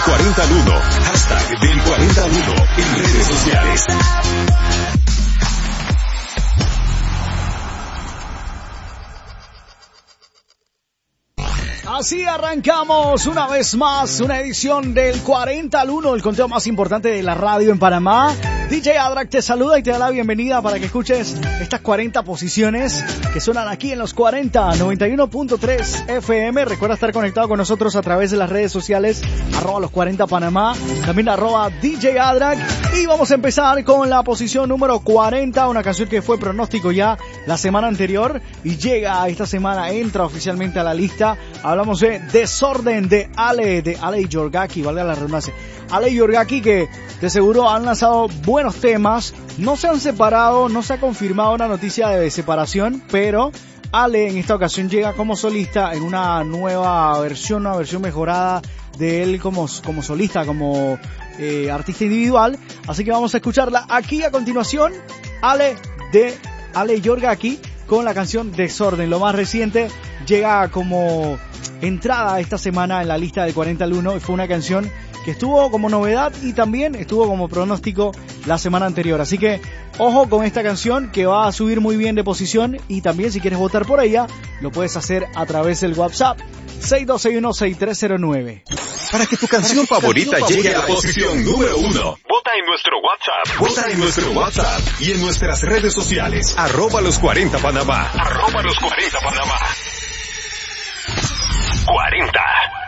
40 al 1. Hashtag del 40 al 1 en redes sociales. Así arrancamos una vez más una edición del 40 al 1, el conteo más importante de la radio en Panamá. DJ Adrak te saluda y te da la bienvenida para que escuches estas 40 posiciones que suenan aquí en los 40, 91.3 FM. Recuerda estar conectado con nosotros a través de las redes sociales, @los 40 Panamá, también @DJ Adrak. Y vamos a empezar con la posición número 40, una canción que fue pronóstico ya la semana anterior y llega esta semana, entra oficialmente a la lista. Hablamos de Desorden de Ale Yorgaki, valga la redundancia. Ale y Yorgaki, que de seguro han lanzado buenos temas, no se han separado, no se ha confirmado una noticia de separación, pero Ale en esta ocasión llega como solista en una nueva versión, una versión mejorada de él como solista, como artista individual. Así que vamos a escucharla aquí a continuación, Ale Yorgaki con la canción Desorden. Lo más reciente llega como entrada esta semana en la lista del 40 al 1 y fue una canción que estuvo como novedad y también estuvo como pronóstico la semana anterior. Así que ojo con esta canción que va a subir muy bien de posición, y también si quieres votar por ella lo puedes hacer a través del WhatsApp 6261-6309. Para que tu canción favorita llegue a la posición número 1, vota en nuestro WhatsApp. Vota en nuestro WhatsApp y en nuestras redes sociales. @los 40 Panamá. @los 40 Panamá. 40.